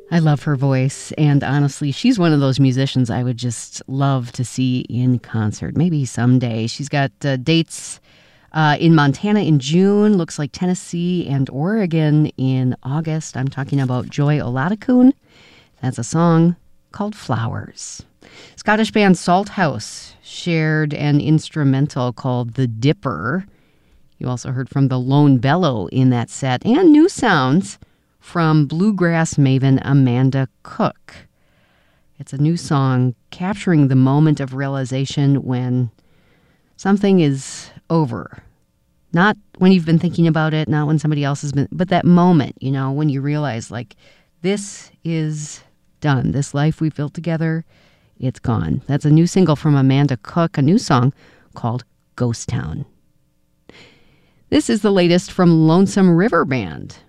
I love her voice, and honestly, she's one of those musicians I would just love to see in concert. Maybe someday. She's got dates in Montana in June, looks like Tennessee and Oregon in August. I'm talking about Joy Olatakun. That's a song called Flowers. Scottish band Salthouse shared an instrumental called The Dipper. You also heard from the Lone Bellow in that set, and new sounds from bluegrass maven Amanda Cook. It's a new song capturing the moment of realization when something is over. Not when you've been thinking about it, not when somebody else has been, but that moment, when you realize, like, this is done. This life we've built together, it's gone. That's a new single from Amanda Cook, a new song called Ghost Town. This is the latest from Lonesome River Band.